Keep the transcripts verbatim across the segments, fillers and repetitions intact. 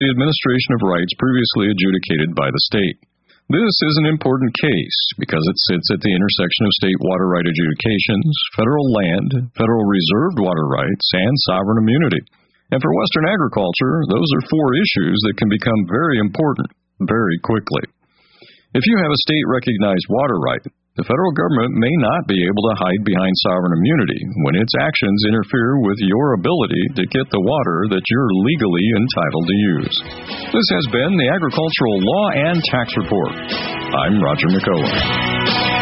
the administration of rights previously adjudicated by the state. This is an important case because it sits at the intersection of state water right adjudications, federal land, federal reserved water rights, and sovereign immunity. And for Western agriculture, those are four issues that can become very important very quickly. If you have a state-recognized water right, the federal government may not be able to hide behind sovereign immunity when its actions interfere with your ability to get the water that you're legally entitled to use. This has been the Agricultural Law and Tax Report. I'm Roger McCullough.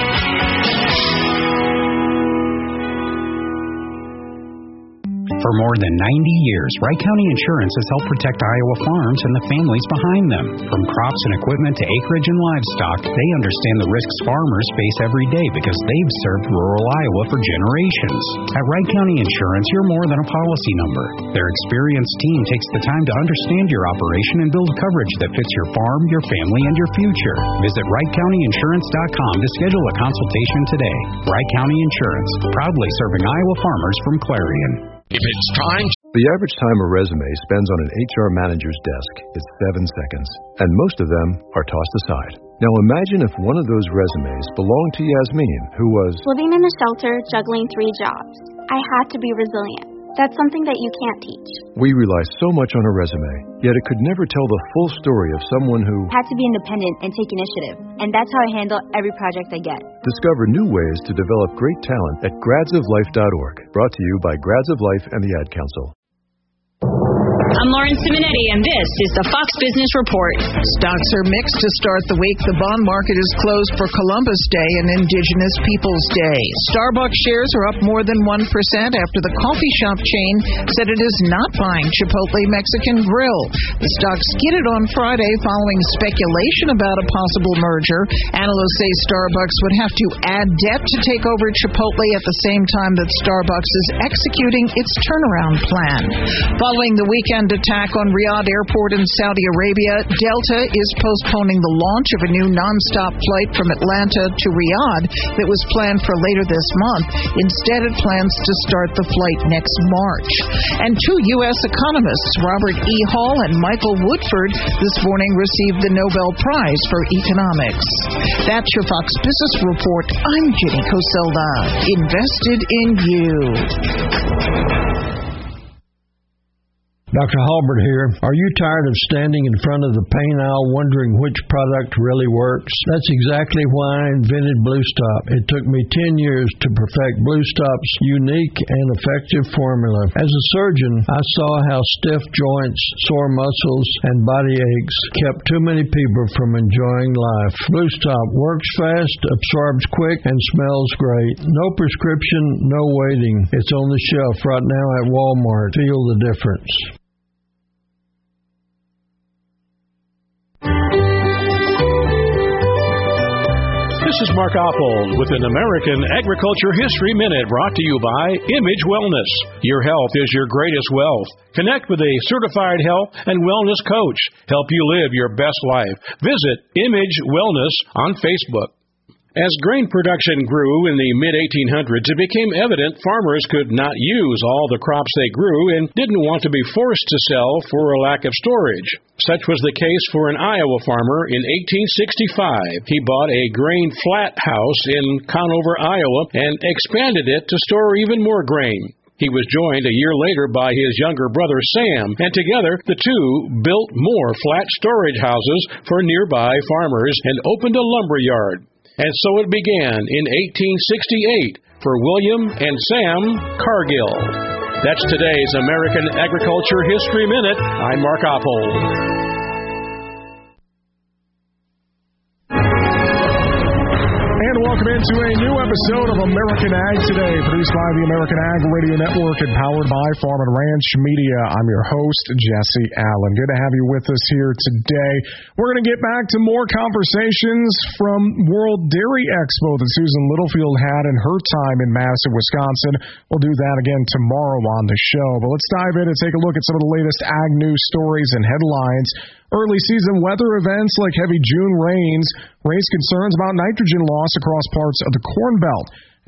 For more than ninety years, Wright County Insurance has helped protect Iowa farms and the families behind them. From crops and equipment to acreage and livestock, they understand the risks farmers face every day because they've served rural Iowa for generations. At Wright County Insurance, you're more than a policy number. Their experienced team takes the time to understand your operation and build coverage that fits your farm, your family, and your future. Visit Wright County Insurance dot com to schedule a consultation today. Wright County Insurance, proudly serving Iowa farmers from Clarion. If it's time... The average time a resume spends on an H R manager's desk is seven seconds, and most of them are tossed aside. Now imagine if one of those resumes belonged to Yasmin, who was living in a shelter, juggling three jobs. I had to be resilient. That's something that you can't teach. We rely so much on a resume, yet it could never tell the full story of someone who had to be independent and take initiative, and that's how I handle every project I get. Discover new ways to develop great talent at grads of life dot org. Brought to you by Grads of Life and the Ad Council. I'm Lauren Simonetti, and this is the Fox Business Report. Stocks are mixed to start the week. The bond market is closed for Columbus Day and Indigenous Peoples Day. Starbucks shares are up more than one percent after the coffee shop chain said it is not buying Chipotle Mexican Grill. The stock skidded on Friday following speculation about a possible merger. Analysts say Starbucks would have to add debt to take over Chipotle at the same time that Starbucks is executing its turnaround plan. Following the weekend attack on Riyadh Airport in Saudi Arabia, Delta is postponing the launch of a new nonstop flight from Atlanta to Riyadh that was planned for later this month. Instead, it plans to start the flight next March. And two U S economists, Robert E. Hall and Michael Woodford, this morning received the Nobel Prize for Economics. That's your Fox Business Report. I'm Jenny Coselda. Invested in you. Doctor Halbert here. Are you tired of standing in front of the paint aisle wondering which product really works? That's exactly why I invented Blue Stop. It took me ten years to perfect Blue Stop's unique and effective formula. As a surgeon, I saw how stiff joints, sore muscles, and body aches kept too many people from enjoying life. Blue Stop works fast, absorbs quick, and smells great. No prescription, no waiting. It's on the shelf right now at Walmart. Feel the difference. This is Mark Oppold with an American Agriculture History Minute brought to you by Image Wellness. Your health is your greatest wealth. Connect with a certified health and wellness coach. Help you live your best life. Visit Image Wellness on Facebook. As grain production grew in the mid eighteen hundreds, it became evident farmers could not use all the crops they grew and didn't want to be forced to sell for a lack of storage. Such was the case for an Iowa farmer in eighteen sixty-five. He bought a grain flat house in Conover, Iowa, and expanded it to store even more grain. He was joined a year later by his younger brother Sam, and together the two built more flat storage houses for nearby farmers and opened a lumber yard. And so it began in eighteen sixty-eight for William and Sam Cargill. That's today's American Agriculture History Minute. I'm Mark Oppold. And welcome into a new episode of American Ag Today, produced by the American Ag Radio Network and powered by Farm and Ranch Media. I'm your host, Jesse Allen. Good to have you with us here today. We're going to get back to more conversations from World Dairy Expo that Susan Littlefield had in her time in Madison, Wisconsin. We'll do that again tomorrow on the show. But let's dive in and take a look at some of the latest ag news stories and headlines. Early season weather events like heavy June rains raise concerns about nitrogen loss across parts of the Corn Belt.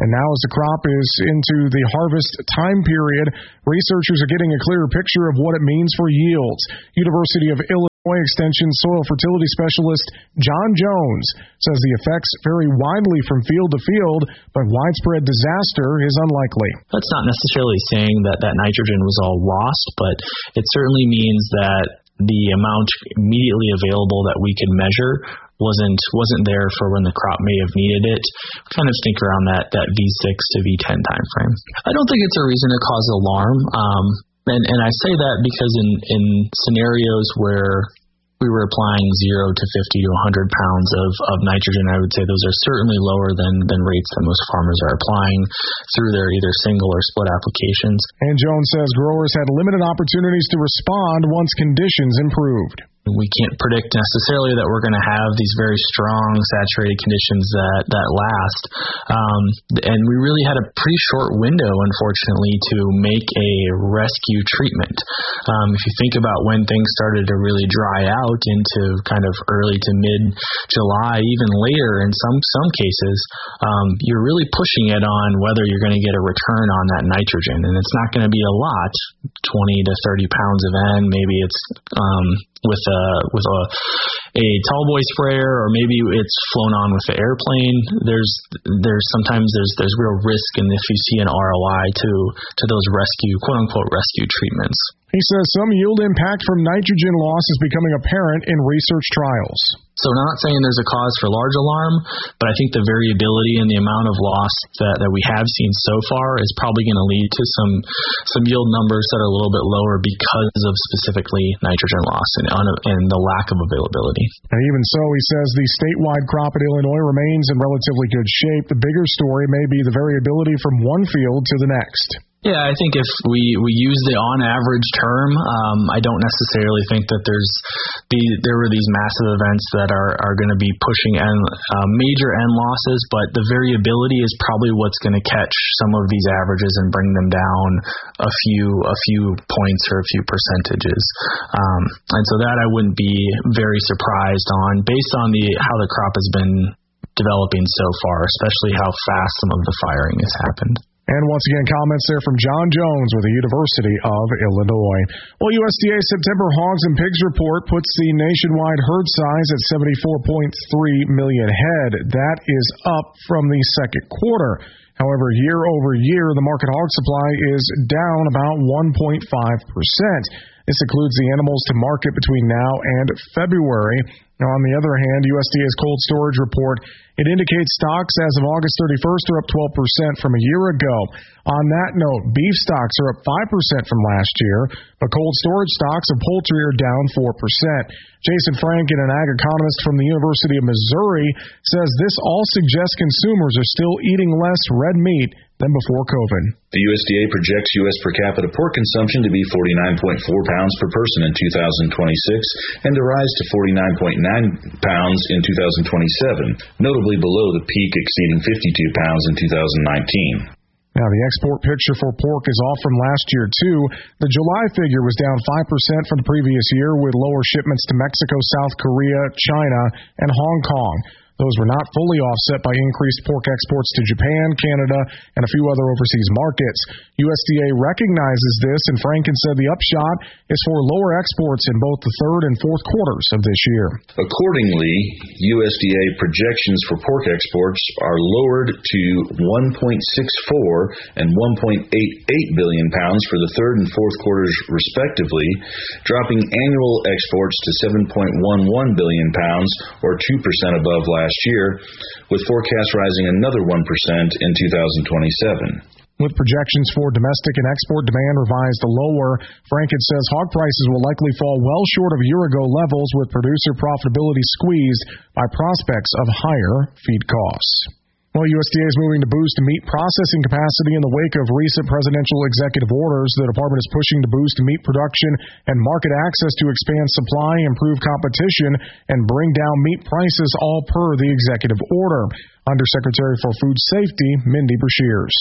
And now as the crop is into the harvest time period, researchers are getting a clearer picture of what it means for yields. University of Illinois Extension soil fertility specialist John Jones says the effects vary widely from field to field, but widespread disaster is unlikely. That's not necessarily saying that that nitrogen was all lost, but it certainly means that the amount immediately available that we could measure wasn't wasn't there for when the crop may have needed it. Kind of think around that that V six to V ten time frame. I don't think it's a reason to cause alarm, um, and and I say that because in in scenarios where we were applying zero to fifty to one hundred pounds of, of nitrogen, I would say those are certainly lower than, than rates that most farmers are applying through their either single or split applications. And Jones says growers had limited opportunities to respond once conditions improved. We can't predict necessarily that we're going to have these very strong saturated conditions that, that last. Um, and we really had a pretty short window, unfortunately, to make a rescue treatment. Um, if you think about when things started to really dry out into kind of early to mid-July, even later in some, some cases, um, you're really pushing it on whether you're going to get a return on that nitrogen. And it's not going to be a lot, twenty to thirty pounds of N. Maybe it's um, with a with a a tall boy sprayer, or maybe it's flown on with the airplane. There's there's sometimes there's there's real risk, and if you see an R O I to to those rescue quote unquote rescue treatments. He says some yield impact from nitrogen loss is becoming apparent in research trials. So I'm not saying there's a cause for large alarm, but I think the variability in the amount of loss that, that we have seen so far is probably going to lead to some some yield numbers that are a little bit lower because of specifically nitrogen loss and, and the lack of availability. And even so, he says the statewide crop in Illinois remains in relatively good shape. The bigger story may be the variability from one field to the next. Yeah, I think if we, we use the on average term, um, I don't necessarily think that there's the, there were these massive events that are, are going to be pushing N, uh, major N losses, but the variability is probably what's going to catch some of these averages and bring them down a few a few points or a few percentages. Um, and so that I wouldn't be very surprised on based on the how the crop has been developing so far, especially how fast some of the firing has happened. And once again, comments there from John Jones with the University of Illinois. Well, U S D A September hogs and pigs report puts the nationwide herd size at seventy-four point three million head. That is up from the second quarter. However, year over year, the market hog supply is down about one point five percent. This includes the animals to market between now and February. Now, on the other hand, U S D A's cold storage report, it indicates stocks as of August thirty-first are up twelve percent from a year ago. On that note, beef stocks are up five percent from last year, but cold storage stocks of poultry are down four percent. Jason Franken, an ag economist from the University of Missouri, says this all suggests consumers are still eating less red meat than before COVID. The U S D A projects U S per capita pork consumption to be forty-nine point four pounds per person in two thousand twenty-six and to rise to forty-nine point nine pounds in two thousand twenty-seven, notably below the peak exceeding fifty-two pounds in two thousand nineteen. Now, the export picture for pork is off from last year, too. The July figure was down five percent from the previous year, with lower shipments to Mexico, South Korea, China, and Hong Kong. Those were not fully offset by increased pork exports to Japan, Canada, and a few other overseas markets. U S D A recognizes this, and Franken said the upshot is for lower exports in both the third and fourth quarters of this year. Accordingly, U S D A projections for pork exports are lowered to one point six four and one point eight eight billion pounds for the third and fourth quarters, respectively, dropping annual exports to seven point one one billion pounds, or two percent above last year, with forecasts rising another one percent in two thousand twenty-seven. With projections for domestic and export demand revised lower, Franken says hog prices will likely fall well short of year-ago levels, with producer profitability squeezed by prospects of higher feed costs. Well, U S D A is moving to boost meat processing capacity in the wake of recent presidential executive orders. The department is pushing to boost meat production and market access to expand supply, improve competition, and bring down meat prices, all per the executive order. Undersecretary for Food Safety, Mindy Brashears.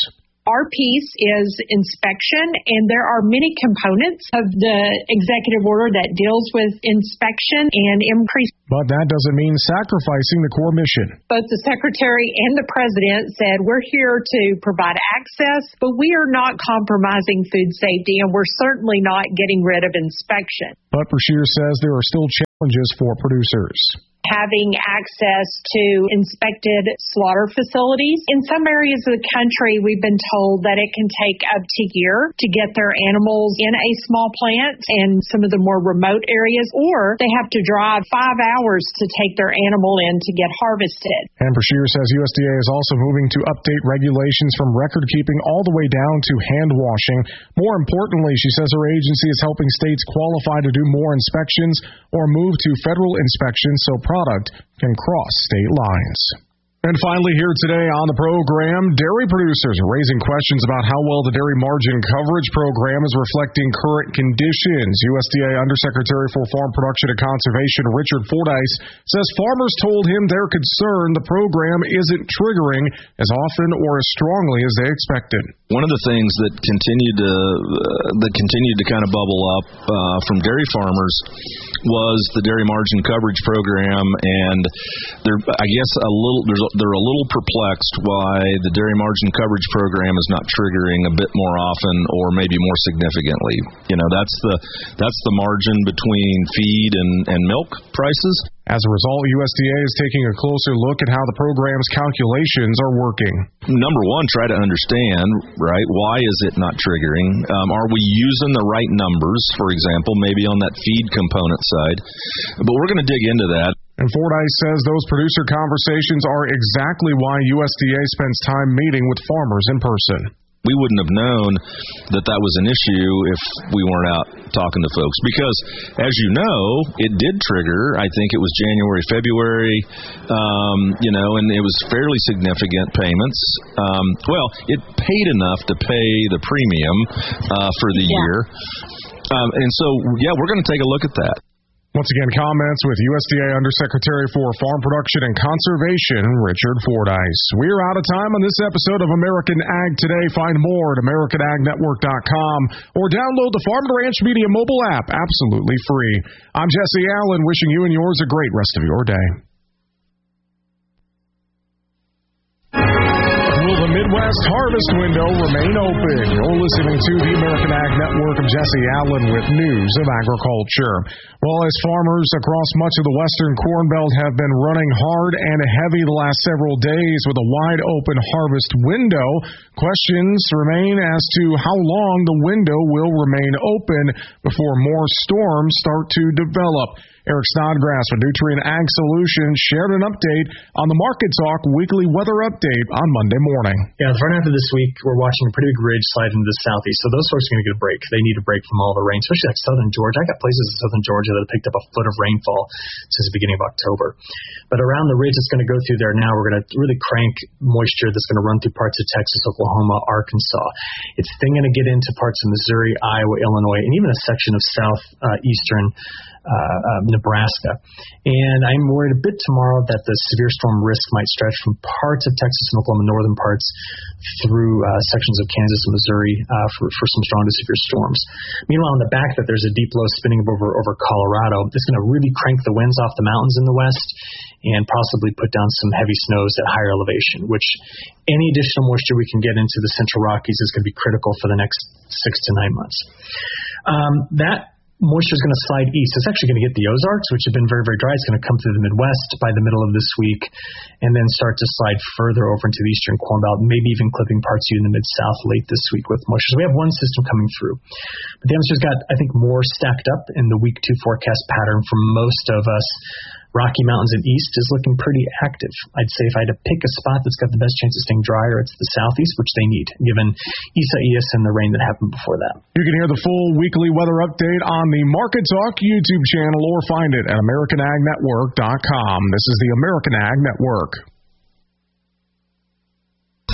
Our piece is inspection, and there are many components of the executive order that deals with inspection and increase. But that doesn't mean sacrificing the core mission. Both the Secretary and the President said we're here to provide access, but we are not compromising food safety, and we're certainly not getting rid of inspection. But Brashear says there are still challenges for producers. Having access to inspected slaughter facilities. In some areas of the country, we've been told that it can take up to a year to get their animals in a small plant in some of the more remote areas, or they have to drive five hours to take their animal in to get harvested. And Brashear says U S D A is also moving to update regulations from record keeping all the way down to hand washing. More importantly, she says her agency is helping states qualify to do more inspections or move to federal inspections so product can cross state lines. And finally here today on the program, dairy producers are raising questions about how well the Dairy Margin Coverage Program is reflecting current conditions. U S D A Undersecretary for Farm Production and Conservation Richard Fordyce says farmers told him they're concerned the program isn't triggering as often or as strongly as they expected. One of the things that continued to uh, that continued to kind of bubble up uh, from dairy farmers was the Dairy Margin Coverage Program, and they're, I guess, a little there's a, they're a little perplexed why the Dairy Margin Coverage Program is not triggering a bit more often or maybe more significantly. You know, that's the that's the margin between feed and, and milk prices. As a result, U S D A is taking a closer look at how the program's calculations are working. Number one, try to understand, right, why is it not triggering? Um, are we using the right numbers, for example, maybe on that feed component side? But we're going to dig into that. And Fordyce says those producer conversations are exactly why U S D A spends time meeting with farmers in person. We wouldn't have known that that was an issue if we weren't out talking to folks. Because, as you know, it did trigger. I think it was January, February, um, you know, and it was fairly significant payments. Um, well, it paid enough to pay the premium uh, for the yeah. year. Um, and so, yeah, we're going to take a look at that. Once again, comments with U S D A Undersecretary for Farm Production and Conservation, Richard Fordyce. We're out of time on this episode of American Ag Today. Find more at American Ag Network dot com or download the Farm to Ranch Media mobile app absolutely free. I'm Jesse Allen, wishing you and yours a great rest of your day. Will the Midwest harvest window remain open? You're listening to the American Ag Network. of Jesse Allen with news of agriculture. Well, as farmers across much of the western Corn Belt have been running hard and heavy the last several days with a wide open harvest window, questions remain as to how long the window will remain open before more storms start to develop. Eric Snodgrass with Nutrien Ag Solutions shared an update on the Market Talk weekly weather update on Monday morning. Yeah, the front half of this week, we're watching a pretty big ridge slide into the southeast, so those folks are going to get a break. They need a break from all the rain, especially like southern Georgia. I got places in southern Georgia that have picked up a foot of rainfall since the beginning of October. But around the ridge that's going to go through there now, we're going to really crank moisture that's going to run through parts of Texas, Oklahoma, Arkansas. It's then going to get into parts of Missouri, Iowa, Illinois, and even a section of southeastern uh, uh, Nebraska. And I'm worried a bit tomorrow that the severe storm risk might stretch from parts of Texas and Oklahoma, northern parts, through uh, sections of Kansas and Missouri uh, for, for some strong to severe storms. Meanwhile, on the back that there's a deep low spinning over, over Colorado. It's going to really crank the winds off the mountains in the west and possibly put down some heavy snows at higher elevation, which any additional moisture we can get into the Central Rockies is going to be critical for the next six to nine months. Um, that moisture is going to slide east. It's actually going to hit the Ozarks, which have been very, very dry. It's going to come through the Midwest by the middle of this week and then start to slide further over into the eastern Corn Belt, maybe even clipping parts of you in the Mid-South late this week with moisture. So we have one system coming through. But the atmosphere's got, I think, more stacked up in the week two forecast pattern for most of us. Rocky Mountains and east is looking pretty active. I'd say if I had to pick a spot that's got the best chance of staying drier, it's the southeast, which they need, given Isaias and the rain that happened before that. You can hear the full weekly weather update on the Market Talk YouTube channel or find it at American Ag Network dot com. This is the American Ag Network.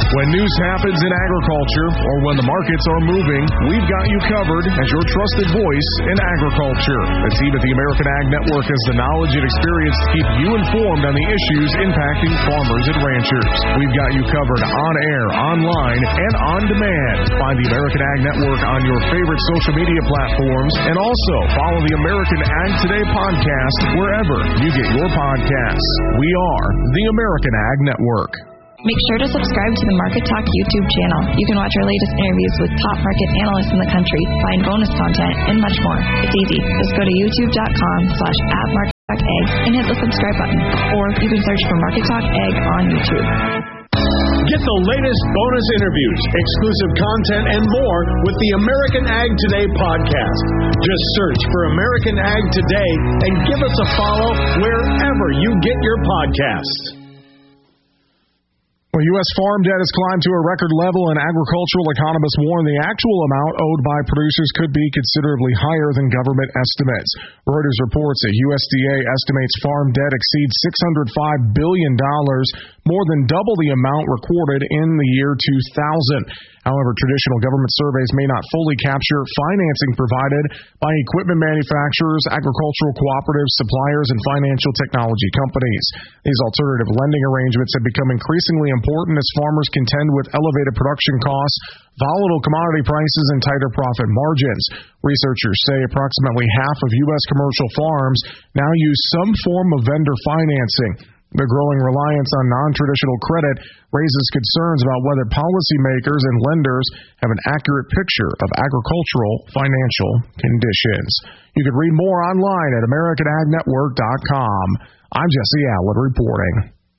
When news happens in agriculture or when the markets are moving, we've got you covered as your trusted voice in agriculture. The team at the American Ag Network has the knowledge and experience to keep you informed on the issues impacting farmers and ranchers. We've got you covered on air, online, and on demand. Find the American Ag Network on your favorite social media platforms, and also follow the American Ag Today podcast wherever you get your podcasts. We are the American Ag Network. Make sure to subscribe to the Market Talk YouTube channel. You can watch our latest interviews with top market analysts in the country, find bonus content, and much more. It's easy. Just go to youtube.com slash at Market Talk Ag and hit the subscribe button. Or you can search for Market Talk Ag on YouTube. Get the latest bonus interviews, exclusive content, and more with the American Ag Today podcast. Just search for American Ag Today and give us a follow wherever you get your podcasts. Well, U S farm debt has climbed to a record level, and agricultural economists warn the actual amount owed by producers could be considerably higher than government estimates. Reuters reports that U S D A estimates farm debt exceeds six hundred five billion dollars, more than double the amount recorded in the year two thousand. However, traditional government surveys may not fully capture financing provided by equipment manufacturers, agricultural cooperatives, suppliers, and financial technology companies. These alternative lending arrangements have become increasingly important as farmers contend with elevated production costs, volatile commodity prices, and tighter profit margins. Researchers say approximately half of U S commercial farms now use some form of vendor financing. The growing reliance on non-traditional credit raises concerns about whether policymakers and lenders have an accurate picture of agricultural financial conditions. You can read more online at American Ag Network dot com. I'm Jesse Allen reporting.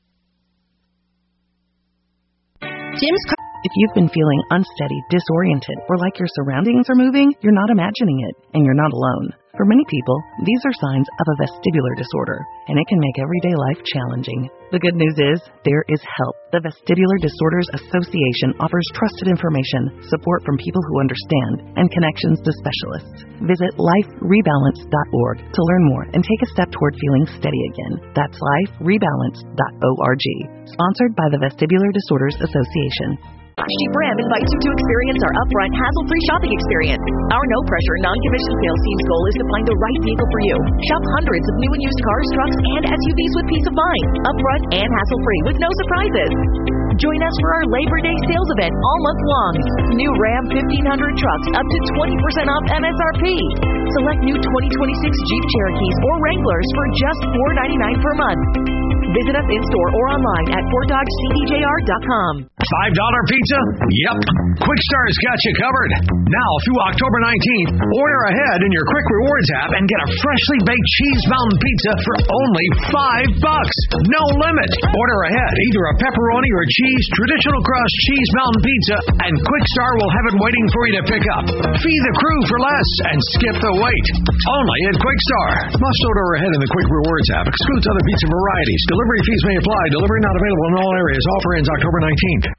Jim's If you've been feeling unsteady, disoriented, or like your surroundings are moving, you're not imagining it, and you're not alone. For many people, these are signs of a vestibular disorder, and it can make everyday life challenging. The good news is, there is help. The Vestibular Disorders Association offers trusted information, support from people who understand, and connections to specialists. Visit life rebalance dot org to learn more and take a step toward feeling steady again. That's life rebalance dot org. Sponsored by the Vestibular Disorders Association. Jeep Ram invites you to experience our upfront, hassle-free shopping experience. Our no-pressure, non-commission sales team's goal is to find the right vehicle for you. Shop hundreds of new and used cars, trucks, and S U Vs with peace of mind. Upfront and hassle-free with no surprises. Join us for our Labor Day sales event all month long. New Ram fifteen hundred trucks up to twenty percent off M S R P. Select new twenty twenty-six Jeep Cherokees or Wranglers for just four ninety-nine per month. Visit us in-store or online at fort dodge c d j r dot com. five dollar pizza? Yep. Quick Star's got you covered. Now through October nineteenth, order ahead in your Quick Rewards app and get a freshly baked Cheese Mountain Pizza for only five bucks. No limit. Order ahead either a pepperoni or cheese traditional crust Cheese Mountain Pizza, and Quick Star will have it waiting for you to pick up. Feed the crew for less and skip the wait. Only at Quick Star. Must order ahead in the Quick Rewards app. Excludes other pizza varieties. Delivery fees may apply. Delivery not available in all areas. Offer ends October nineteenth.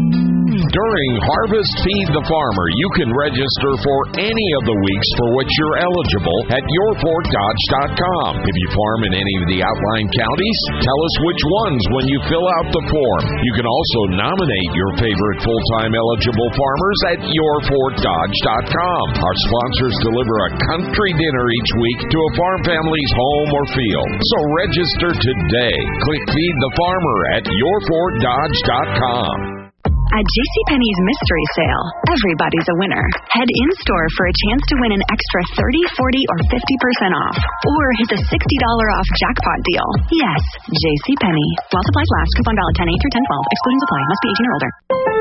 During Harvest Feed the Farmer, you can register for any of the weeks for which you're eligible at your fort dodge dot com. If you farm in any of the outlying counties, tell us which ones when you fill out the form. You can also nominate your favorite full-time eligible farmers at your fort dodge dot com. Our sponsors deliver a country dinner each week to a farm family's home or field. So register today. Click Feed the Farmer at your fort dodge dot com. At JCPenney's Mystery Sale, everybody's a winner. Head in-store for a chance to win an extra thirty, forty, or fifty percent off. Or hit the sixty dollars off jackpot deal. Yes, JCPenney. While supplies last, coupon valid ten eight through ten twelve. Excluding supply. Must be eighteen or older.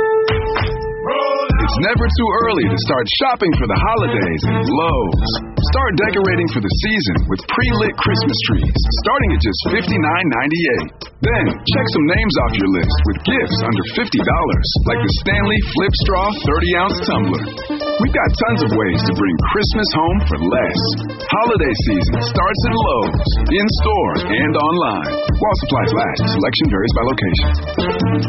It's never too early to start shopping for the holidays at Lowe's. Start decorating for the season with pre-lit Christmas trees, starting at just fifty-nine ninety-eight. Then, check some names off your list with gifts under fifty dollars, like the Stanley Flip Straw thirty ounce tumbler. We've got tons of ways to bring Christmas home for less. Holiday season starts at Lowe's, in-store and online. While supplies last, selection varies by location.